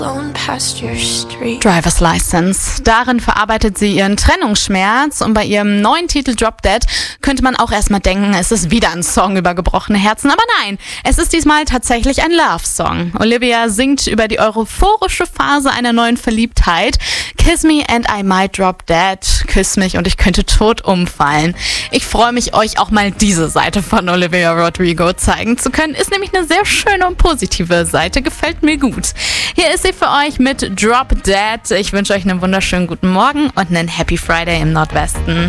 Driver's License. Darin verarbeitet sie ihren Trennungsschmerz und bei ihrem neuen Titel Drop Dead könnte man auch erstmal denken, es ist wieder ein Song über gebrochene Herzen, aber nein, es ist diesmal tatsächlich ein Love-Song. Olivia singt über die euphorische Phase einer neuen Verliebtheit. Kiss me and I might drop dead. Küss mich und ich könnte tot umfallen. Ich freue mich, euch auch mal diese Seite von Olivia Rodrigo zeigen zu können. Ist nämlich eine sehr schöne und positive Seite, gefällt mir gut. Hier ist sie für euch mit Drop Dead. Ich wünsche euch einen wunderschönen guten Morgen und einen Happy Friday im Nordwesten.